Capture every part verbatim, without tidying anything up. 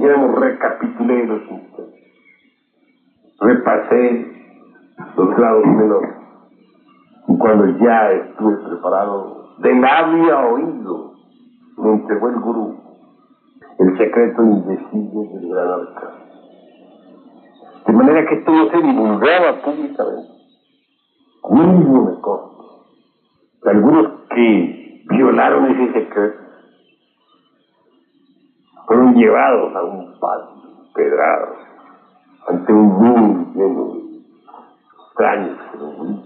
dijéramos, recapitulé los instantes. Repasé los grados menores. Y cuando ya estuve preparado, de labio a oído, me entregó el gurú el secreto indecible del gran arcano. De manera que esto no se divulgaba públicamente. A mí mismo me consta que algunos que violaron ese secreto fueron llevados a un patio empedrado ante un mundo lleno de extraños fenómenos.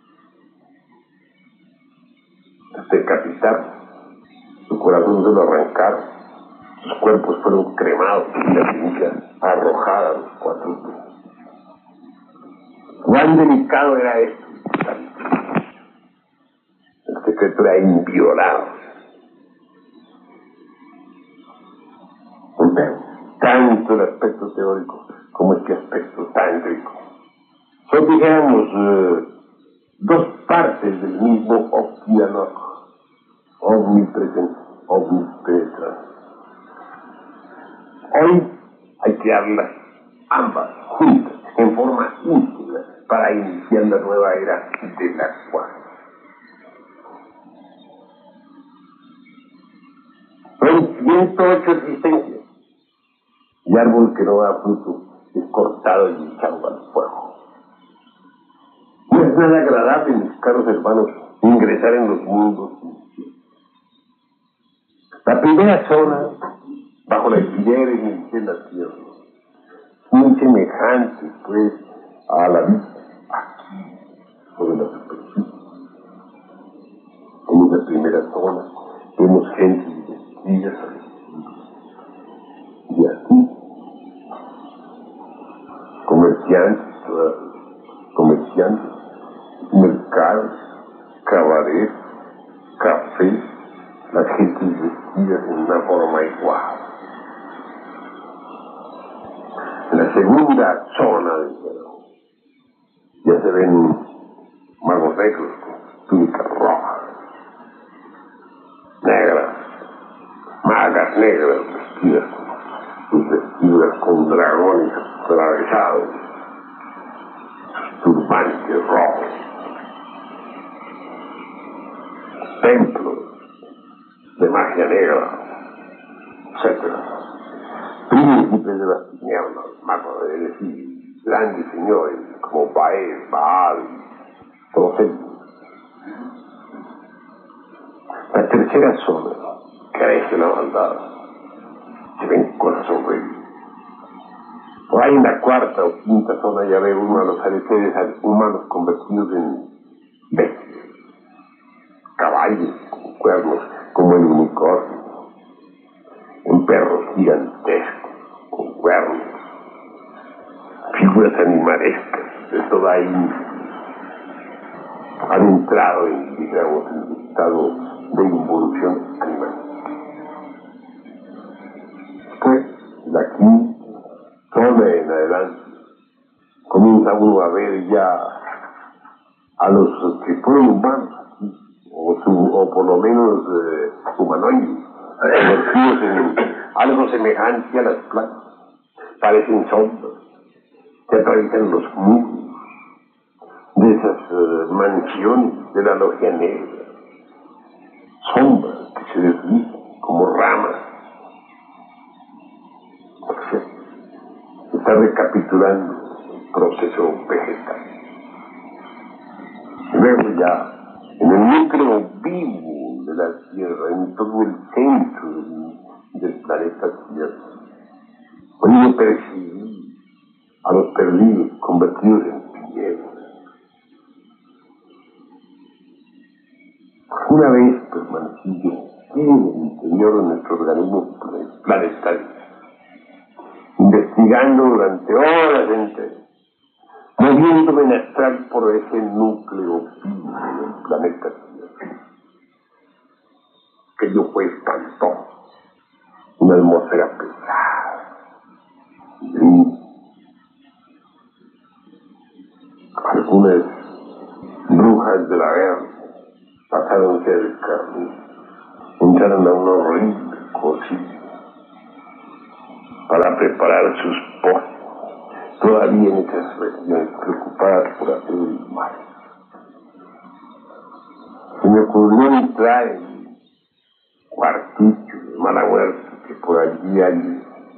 Decapitaron, su corazón se lo arrancaron, sus cuerpos fueron cremados y la ceniza arrojada a los cuatro vientos. Cuán delicado era esto. El secreto era inviolable. Tanto el aspecto teórico como este aspecto tántrico son, dijéramos, eh, dos partes del mismo Okianok, omnipresente, omnipenetrante. Hoy hay que darlas ambas juntas, en forma íntegra, para iniciar la nueva era de la cual. Son ciento ocho existencias. El árbol que no da fruto es cortado y echado al fuego. No es nada agradable, mis caros hermanos, ingresar en los mundos. La primera zona, bajo la epidemia de la tierra, muy semejante, pues, a la vista aquí, sobre la superficie. En la primera zona, vemos gente vestidas y aquí, comerciantes, comerciantes, mercados, cabaret, café, las gentes vestidas en una forma igual. En la segunda zona del cielo ya se ven magos negros con túnicas rojas, negras, magas negras vestidas, sus vestiduras con dragones atravesados, sus turbantes rojos, templos de magia negra, etcétera. Príncipes de las tinieblas, magos de decir, grandes señores como Baal, Baal, todos ellos. La tercera zona crece la maldad, se ven cosas horribles. Por ahí en la cuarta o quinta zona ya ve uno a los seres humanos convertidos en bestias, caballos con cuernos como el unicornio, en perros gigantescos con cuernos, figuras animalescas de toda índole. Han entrado en, digamos, en el estado de involución animal. Pues, de aquí, todo en adelante, comienza uno a ver ya a los que fueron humanos aquí, o, su, o por lo menos eh, humanoides, convertidos en algo semejante a las plantas. Parecen sombras, se atraviesan los muros de esas uh, mansiones de la logia negra, sombras que se deslizan como ramas. O sea, se está recapitulando el proceso vegetal. Luego ya, en el núcleo vivo de la Tierra, en todo el centro del, del planeta Tierra, pueden percibir a los perdidos convertidos en piedras. Una vez permanecido en el interior de nuestro organismo planetario, investigando durante horas enteras, moviéndome en astral por ese núcleo vivo del planeta Tierra, que yo fue espantoso, una atmósfera pesada, gris. Algunas brujas de la guerra pasaron cerca, entraron a una horrible cocina. para preparar sus postres, todavía en esas regiones preocupadas por hacer el mal. Se me ocurrió entrar en el cuartito de mala muerte que por allí hay,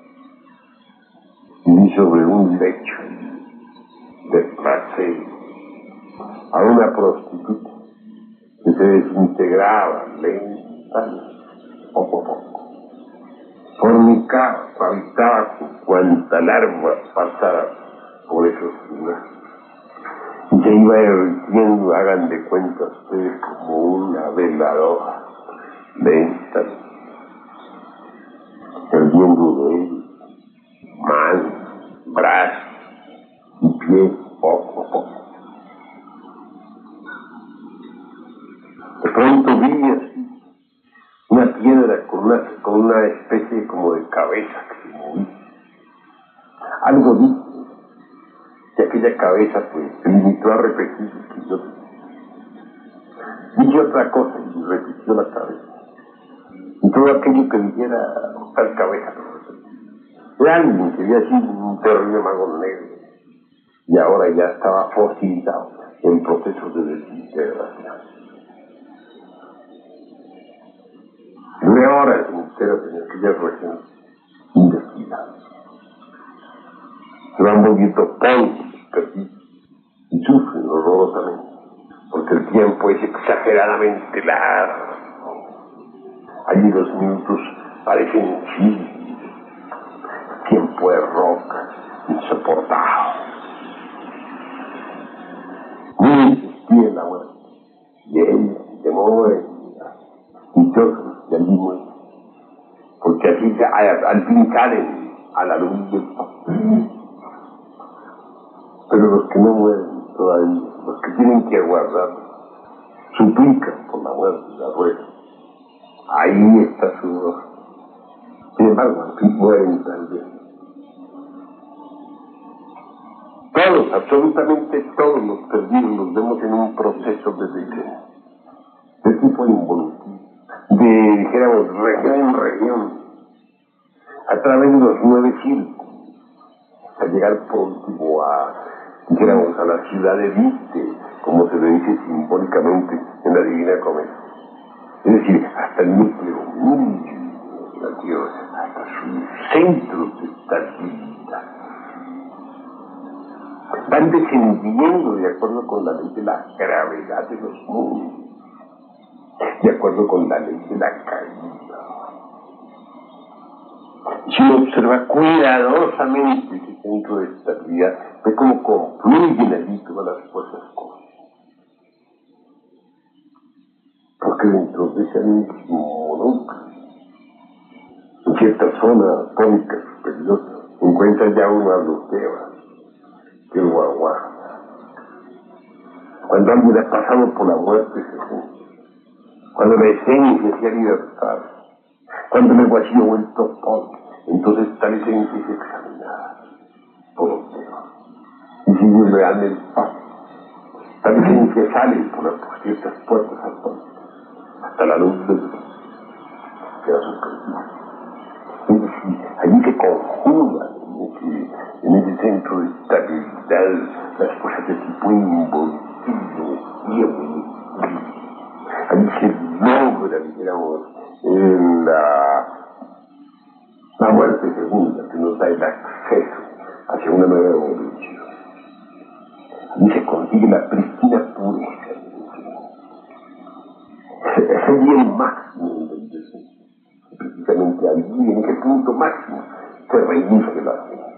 y vi sobre un lecho de placer a una prostituta que se desintegraba lentamente, poco a poco. Fornicaba, cohabitaba con cuanta larva pasara por esos lugares. Y se iba derritiendo, hagan de cuenta ustedes, como una veladora, lentamente, perdiendo de él manos, brazos y pies, poco a poco. De pronto vi así una piedra con una, con una especie como de cabeza que se movía. Algo vi que aquella cabeza pues se limitó a repetir lo que yo dije otra cosa y repitió la cabeza. Y todo aquello que dijera tal cabeza lo repetía. Era alguien que había sido un terrible mago negro y ahora ya estaba fosilizado en procesos de desintegración. Duré horas enteras en aquellas regiones investigando. Se van volviendo polvos, perdidos, y sufren horrorosamente, porque el tiempo es exageradamente largo. Allí los minutos parecen chiles, el tiempo es roca, insoportable. Muy insistí en la muerte, y ella se muere, y todos de allí mueren, porque así al fin salen a la luz del sol. Pero los que no mueren todavía, los que tienen que aguardar, suplican por la muerte de la rueda. Ahí está su dolor. Sin embargo, al fin mueren también. Todos, absolutamente todos los perdidos los vemos en un proceso de descenso, de tipo involutivo, de, dijéramos, región en región, a través de los nueve círculos, hasta llegar por último a, dijéramos, a la ciudad de Viste, como se le dice simbólicamente en la Divina Comedia. Es decir, hasta el núcleo mismo de la tierra, hasta sus centros de estabilidad. Van descendiendo de acuerdo con la ley de la gravedad de los mundos, de acuerdo con la ley de la caída. Si uno observa cuidadosamente ese centro de estabilidad, ve cómo confluyen allí todas las fuerzas cósmicas. Porque dentro de ese mismo núcleo, en cierta zona tónica superior, encuentra ya una bloquea, que lo aguarda. Cuando alguien ha pasado por la muerte, se junta. Cuando la esencia se ha libertado, cuando el ego ha sido vuelto polvo, entonces tal esencia es examinada por los demás. Y si Dios le dan el paso, tal esencia sale por las por ciertas puertas atómicas, hasta la luz del sol, que da su carisma. Es decir, allí se conjugan en ese, en ese centro de estabilidad las fuerzas de tipo involutivo y evolutivo. Allí se logra, digamos, la, la muerte segunda, que nos da el acceso hacia una nueva evolución. Allí se consigue la pristina pureza. Ese bien máximo del deseo. Precisamente allí, en ese punto máximo, se reinicia la vida.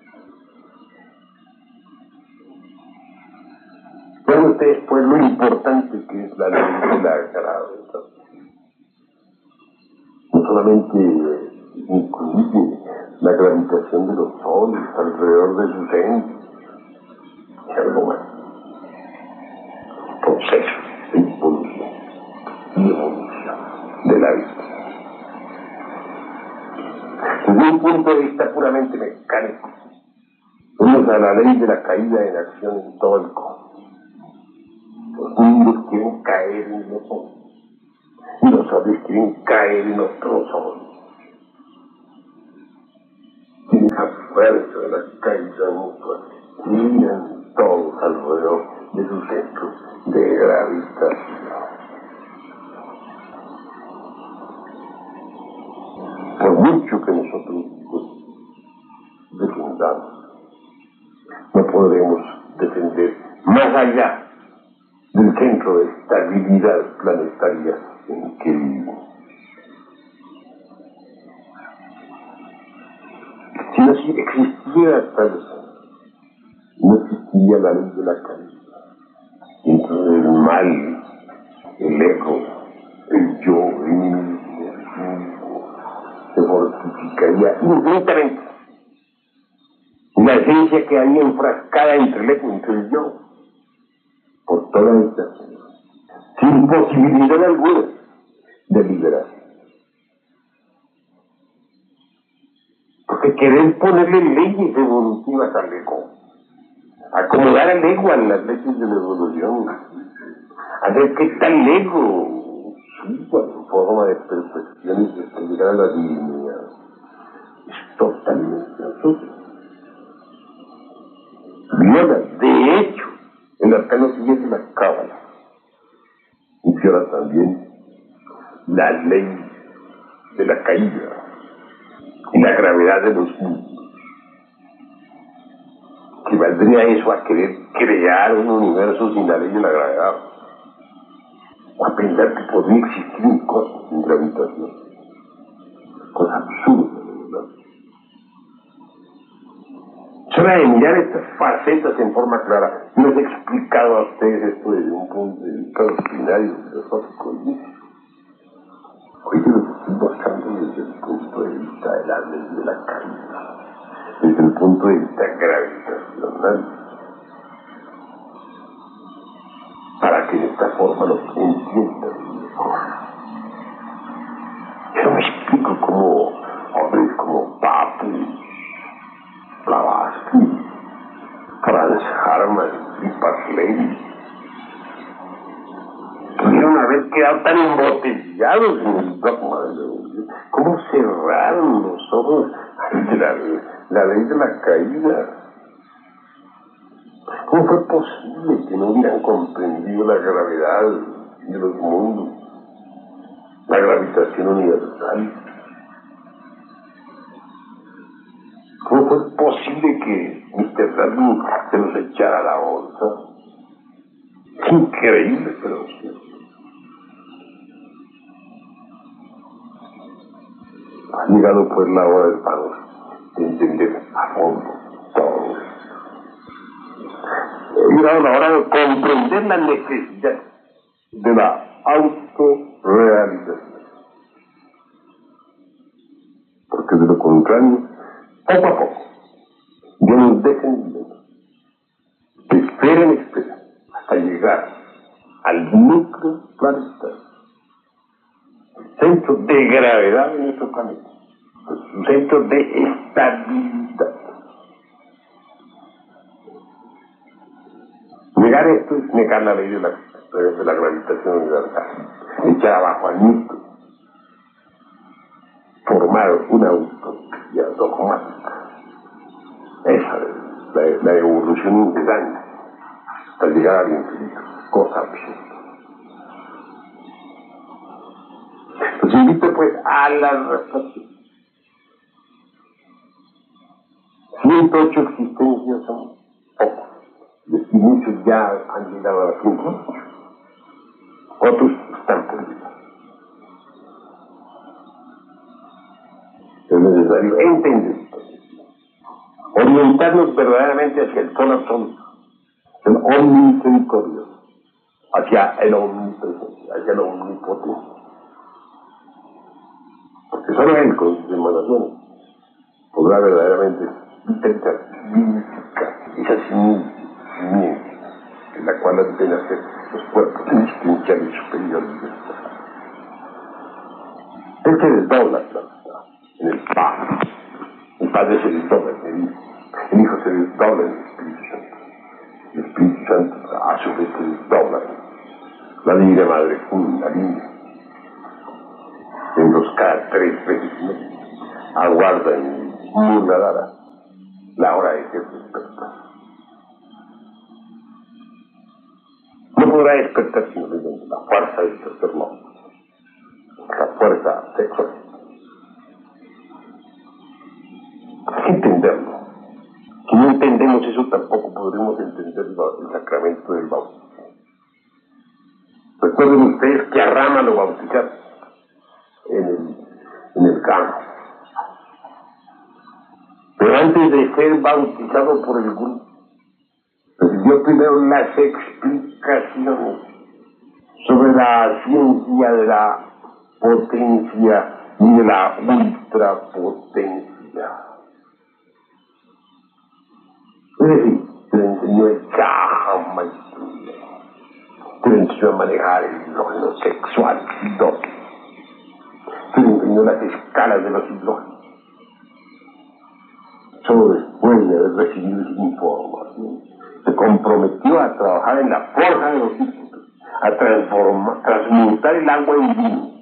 Vean ustedes, pues, lo importante que es la ley de la gravedad. No solamente incluye la gravitación de los soles alrededor de su centro, es algo más. Proceso de impulso y evolución de la vida. Desde un punto de vista puramente mecánico, vemos a la ley de la caída en acción en todo el cosmos. Los mundos quieren caer en los soles, y los soles quieren caer en otros soles. Tiene la fuerza de la caída mutua. Miran todos alrededor de su centro de gravitación. Por mucho que nosotros pues, defendamos, no podremos defender más allá del centro de estabilidad planetaria en que vivimos. Si no existiera tal vez, no existiría la ley de la caída. Entonces el mal, el ego, el yo, el mismo, se fortificaría infinitamente. La esencia quedaría enfrascada entre el ego, entre el yo, por toda esta sin posibilidad alguna de liberarse. Porque querer ponerle leyes evolutivas al ego, acomodar al ego a las leyes de la evolución, hacer que tal ego suba en forma de perfecciones hasta llegar a la divinidad, es totalmente absurdo. Viola, de hecho, el arcano siguiente la cábala, y viola también la ley de la caída y la gravedad de los mundos. Que valdría eso a querer crear un universo sin la ley de la gravedad, o a pensar que podría existir un cosmos sin gravitación. Cosa absurda, ¿verdad? Solo de mirar estas facetas en forma clara, no les he explicado a ustedes esto desde un punto de vista doctrinario, filosófico y místico. Hoy se los estoy mostrando desde el punto de vista de la ley de la caída, desde el punto de vista gravitacional, para que de esta forma lo entiendan mejor. Yo me explico cómo hombres como Papus, Blavatsky, Franz Hartmann y Parley pudieron haber quedado tan embotellados en el dogma de la evolución. ¿Cómo cerraron los ojos ante la, la ley de la caída? ¿Cómo fue posible que no hubieran comprendido la gravedad de los mundos, la gravitación universal? ¿Cómo fue posible que mister Darwin se los echara a la bolsa? Es increíble, pero sí. Ha llegado pues la hora del pago de entender a fondo todo esto. Ha llegado la hora de comprender la necesidad de la autorrealización. Porque de lo contrario, poco a poco, ya nos dejen viendo. Esperen, esperen, hasta llegar al núcleo planetario, centro de gravedad de nuestro planeta, un centro de estabilidad. Negar esto es negar la ley de la, de la gravitación universal, echar abajo al núcleo, formar una utopía dogmática. Esa es la, la evolución incesante hasta llegar al infinito, cosa absurda. Los invito pues a la reflexión. ciento ocho existencias son pocos, y muchos ya han llegado a la ciento ocho. Otros están por llegar. Es necesario entender esto, orientarnos verdaderamente hacia el sol absoluto, el omnimisericordio, hacia el omnipresente, hacia el omnipotente. Porque solo él, con sus emanaciones, podrá verdaderamente intentar vivificar esa simiente en la cual han de nacer los cuerpos existenciales superiores. Él se desdobla, claro, en el Padre. El Padre se desdobla en el Hijo. El Hijo se desdobla en el Espíritu Santo. El Espíritu Santo a su vez se desdobla en la Divina Madre Fundamental. En los cada tres veces, ¿no? Aguarda en muy rara la hora de ser despertado. No podrá despertar sino mediante la fuerza del tercer mundo, la fuerza sexual. Hay que entenderlo. Si no entendemos eso, tampoco podremos entender el sacramento del bautismo. Recuerden ustedes que a Rama lo bautizaron en el, en el campo. Pero antes de ser bautizado por el gurú, recibió primero las explicaciones sobre la ciencia de la potencia y de la ultrapotencia. Es decir, se le enseñó el Chahama, se le enseñó a manejar el hidrógeno sexual, dos. Se le enseñó las escalas de los hidrógenos. Solo después de haber recibido esa información, se comprometió a trabajar en la forja de los círculos, a transformar, transmutar el agua en vino.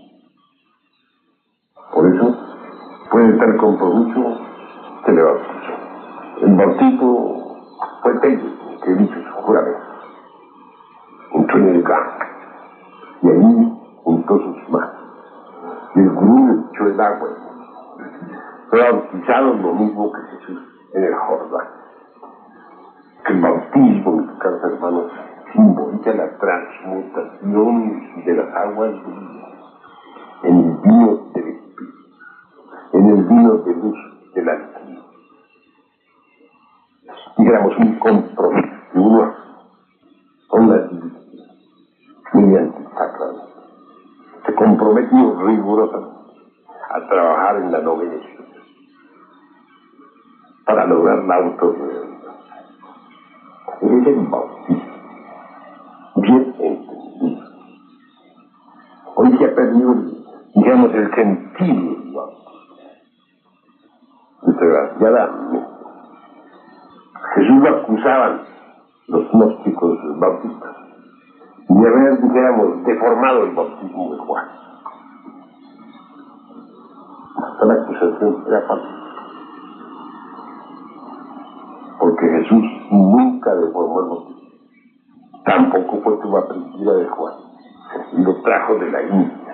Por eso, puede tal compromiso, se le bautizó. El bautismo fue técnico, que dicho su juramento. Entró en el campo, y ahí juntó sus manos. Y el gurú le echó el agua. Fue bautizado lo mismo que Jesús en el Jordán. El bautismo, mis caros hermanos, simboliza la transmutación de las aguas de vida en el vino del Espíritu, en el vino de luz del alquimia. Dijéramos un compromiso de uno con la divinidad mediante el sacramento. Se comprometió rigurosamente a trabajar en la novena especie para lograr la autorrealización. Ese es el bautismo, bien entendido. Hoy se ha perdido, digamos, el sentido del bautismo. Desgraciadamente, Jesús lo acusaban los gnósticos bautistas de haber, dijéramos, deformado el bautismo de Juan. Hasta la acusación era falsa. Porque Jesús nunca deformó el bautismo. Tampoco fue tu aprendida de Juan. Y lo trajo de la India.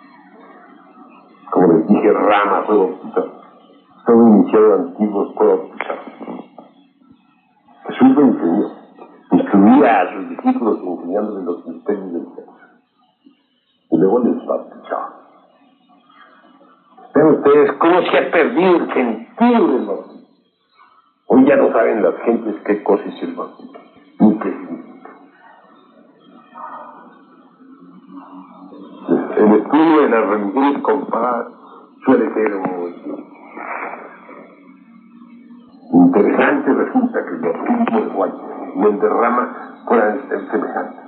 Como les dije, Rama fue bautizado. Todo iniciado antiguo fue bautizado. Jesús lo enseñó. Instruía a sus discípulos enseñándoles los misterios del cielo. Y luego les bautizaba. Vean ustedes cómo se ha perdido el sentido del bautismo. Hoy ya no saben las gentes qué cosa es el bautismo, ni qué significa. El estudio de las religiones comparadas suele ser muy interesante. Resulta que el bautismo de Juan y el de Rama puedan ser semejantes.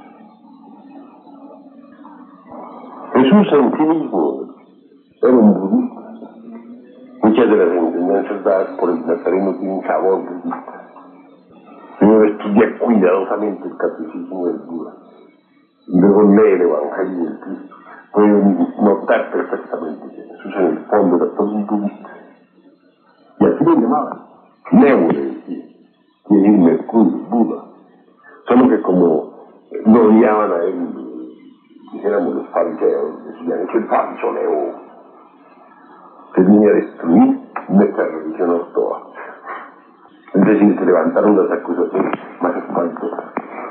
Jesús en sí mismo era un budista. Muchas de las enseñanzas dadas por el Nazareno tienen sabor budista. Uno estudia cuidadosamente el catecismo del Buda y luego lee el Evangelio del Cristo. Pueden notar perfectamente que Jesús en el fondo era todo un budista. Y así lo llamaban. Neo le decía, que es Mercurio, Buda. Solo que como lo odiaban a él, dijéramos los fariseos, decían, es el falso Neo, que venía a destruir nuestra religión ortodoxa. Es decir, se levantaron las acusaciones más espantosas.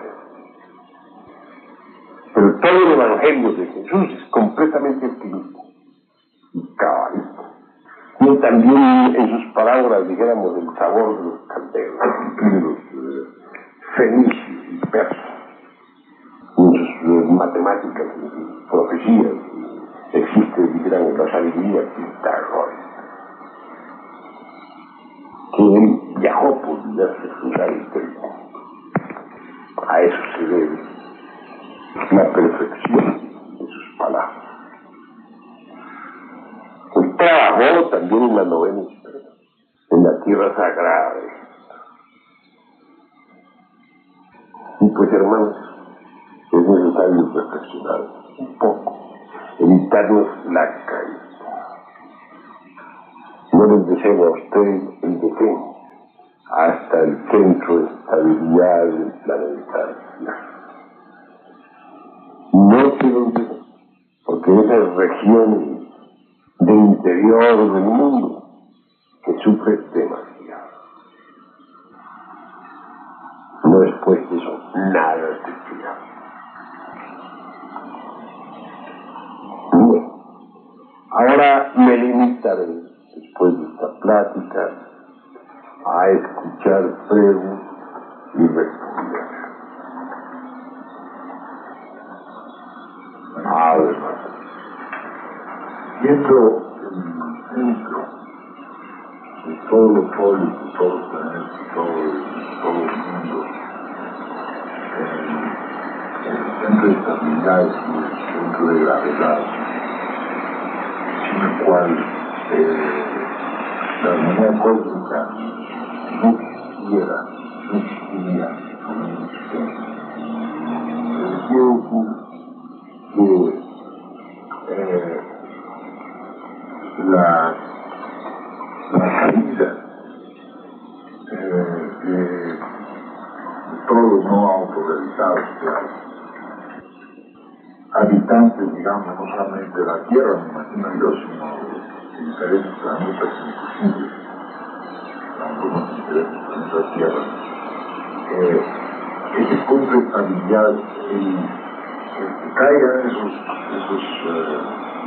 Pero todo el Evangelio de Jesús es completamente optimista y cabalista. Y también en sus palabras, dijéramos, el sabor de los caldeos, de los eh, fenicios y persas, en sus eh, matemáticas, en sus profecías, existe, dijéramos, la sabiduría pitagórica, que él viajó por diversos lugares del mundo. A eso se debe la perfección de sus palabras. Él trabajó también en la novena especie, en la tierra sagrada. Y pues, hermanos, es necesario reflexionar un poco, evitarnos la caída. no les deseo a usted el deseo hasta el centro de estabilidad del planeta Tierra. No se lo olviden, porque esas regiones del interior del mundo que sufren demasiado. No después de eso, nada se crea. Bueno, ahora me limitaré, después de esta plática, a escuchar preguntas y responder. A ver, viendo el centro de todos los soles, de todos los planetas, de todo el, todo el mundo, el, el centro de estabilidad y el centro de gravedad, sin el cual eh, la armonía cósmica no existiera, no existiría como un sistema. Pero quiero decir que eh, la, la salida eh, de todos los no autorrealizados, habitantes, digamos, no solamente de la Tierra, me imagino yo, sino de diferentes planetas inclusive, algunos diferentes planetas Tierra, eh, ese punto de estabilidad, el, el que caigan esos, esos, eh,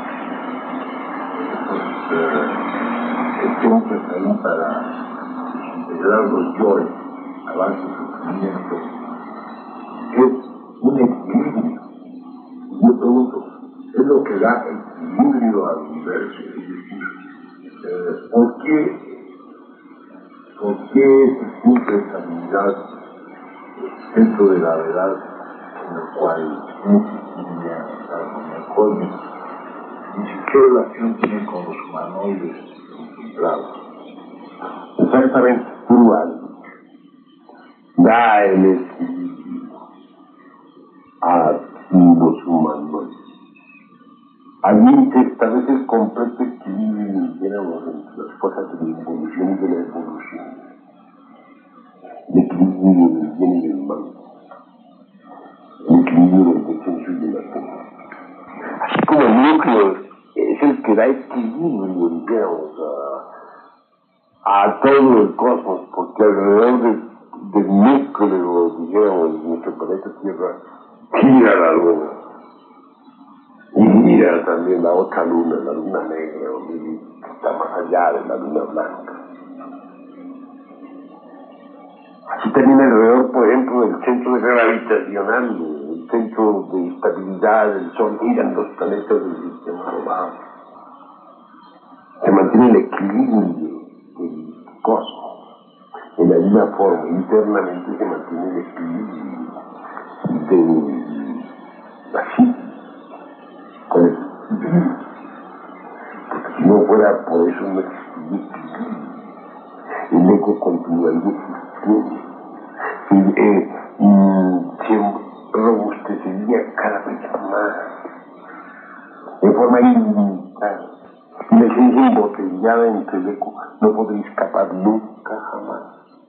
esos eh, entonces ahí para integrar los yoes a base de sufrimiento, es un equilibrio. Yo pregunto, es lo que da equilibrio al universo, es decir, eh, ¿por qué, por qué ese punto de estabilidad, el centro de gravedad en el cual no existiría la armonía cósmica, ni siquiera qué relación tiene con los humanoides concentrados? Exactamente, igual. Da el equilibrio a los humanoides. Allí se establece el completo equilibrio, digamos, entre las fuerzas de la involución y de la evolución. El equilibrio del bien y del mal. El equilibrio del descenso y de la tierra. Así como el núcleo es el que da equilibrio, digamos, a, a todo el cosmos, porque alrededor de, del núcleo, digamos, de nuestro planeta Tierra, gira la luna. Y mira también la otra luna, la luna negra, que está más allá de la luna blanca. Así también alrededor, por ejemplo, del centro gravitacional, el centro de estabilidad del Sol, miran los planetas del sistema solar. Se mantiene el equilibrio del cosmos. En la misma forma, internamente se mantiene el equilibrio de así. Con el, porque si no fuera por eso no existiría el eco continuaría existiendo, y, eh, y se robustecería cada vez más de forma ilimitada, y la esencia embotellada entre el eco no podría escapar nunca jamás.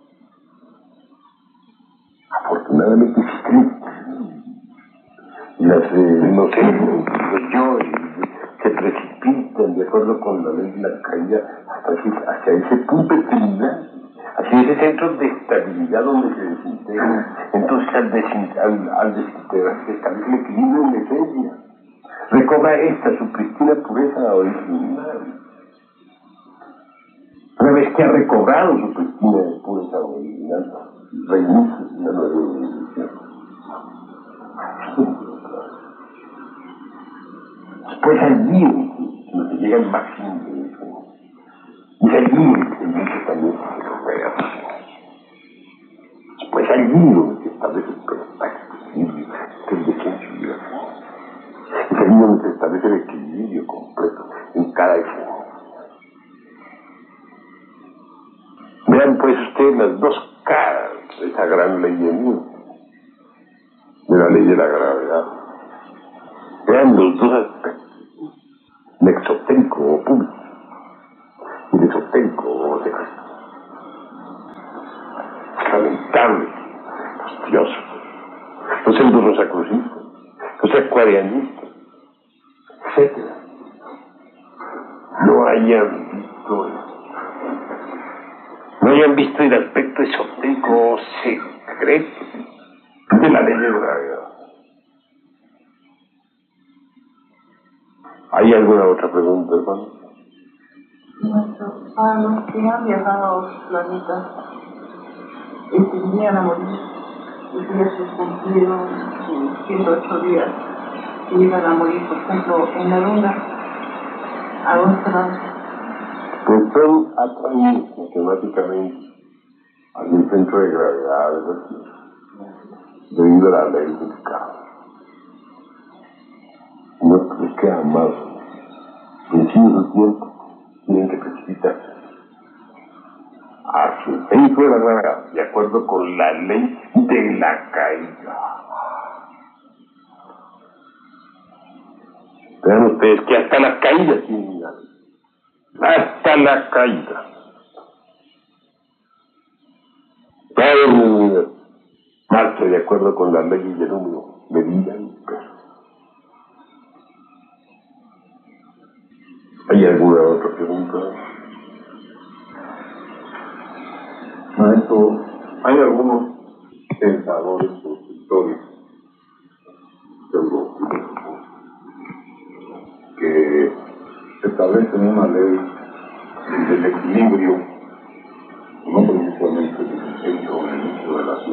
Afortunadamente existe las, eh, no sé, los yo se precipitan de acuerdo con la ley de la caída hacia, hacia ese punto equilibrante, hacia ese centro de estabilidad donde se desintegran. Entonces al, desin, al, al desintegrar se establece el equilibrio en la esencia, recobra esta su pristina pureza original. Una vez que ha recobrado su pristina pureza original, reinicia una nueva evolución. Pues allí donde llega el máximo de eso. Y es allí donde se dice también que se crea. Pues allí donde se establece el perfecto equilibrio, que es el descenso y la fuerza. Es allí donde se establece el equilibrio completo en cada esencia. Vean pues ustedes las dos caras de esa gran ley de Newton, de la ley de la gravedad. Vean los dos aspectos. El exotérico o público y el esotérico lamentable, fastidioso. Los pseudo-rosacrucistas, los acuarianistas, etcétera, no hayan visto no hayan visto el aspecto esotérico secreto de la ley de gravedad. ¿Hay alguna otra pregunta, hermano? Nuestro, para los que han viajado a otros planetas y se vinieron a morir, y que ya se cumplieron sus ciento ocho días, y llegan a morir, por ejemplo, en la luna, ¿a dónde se van? Pues son atraídos matemáticamente hacia el centro de gravedad de la Tierra, debido a la ley del caos. No les queda más. Vencido su tiempo, tienen que precipitarse a su centro de la gravedad, de acuerdo con la ley de la caída. Vean ustedes que hasta la caída tienen la ley. Hasta la caída. Todo el universo marcha de acuerdo con las leyes del número, medida y peso. ¿Hay alguna otra pregunta? Maestro, hay algunos pensadores o escritores pseudofilósofos que establecen una ley del equilibrio